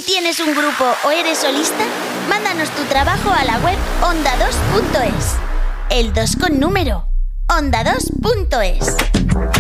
¿Tienes un grupo o eres solista? Mándanos tu trabajo a la web onda2.es. El 2 con número. onda2.es.